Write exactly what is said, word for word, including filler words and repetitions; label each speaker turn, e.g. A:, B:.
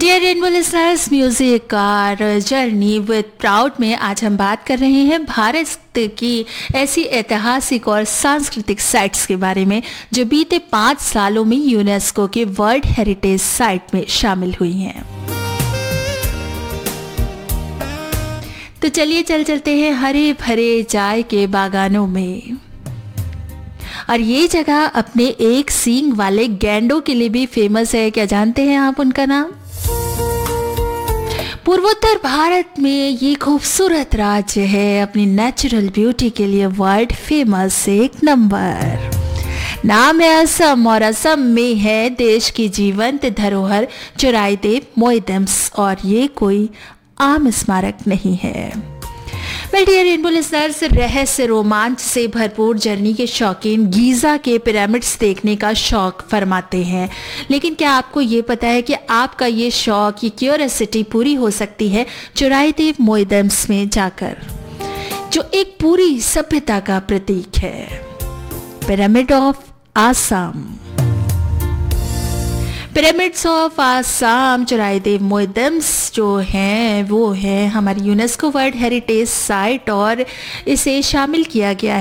A: Dear rainbow listeners, music car journey with proud में आज हम बात कर रहे हैं भारत की ऐसी ऐतिहासिक और सांस्कृतिक साइट्स के बारे में जो बीते पाँच सालों में यूनेस्को के वर्ल्ड हेरिटेज साइट में शामिल हुई हैं। तो चलिए चल चलते हैं हरे भरे चाय के बागानों में। और ये जगह अपने एक सींग वाले गैंडों के लिए भी फेमस है। क्या जानते हैं आप उनका नाम? पूर्वोत्तर भारत में ये खूबसूरत राज्य है अपनी नेचुरल ब्यूटी के लिए वर्ल्ड फेमस एक नंबर। नाम है असम और असम में है देश की जीवंत धरोहर चुराईदेव म्यूजियम्स और ये कोई आम स्मारक नहीं है। वेल डियर रेनबो लिसनर्स, रहस्य रोमांच से भरपूर जर्नी के शौकीन गीज़ा के पिरामिड्स देखने का शौक फरमाते हैं, लेकिन क्या आपको ये पता है कि आपका ये शौक, ये क्यूरियोसिटी पूरी हो सकती है चुराईदेव म्यूजियम्स में जाकर, जो एक पूरी सभ्यता का प्रतीक है। Pyramid of Assam. Pyramids of Assam चुराईदेव museums जो हैं वो है हमारी यूनेस्को वर्ल्ड हेरिटेज साइट और इसे शामिल किया गया है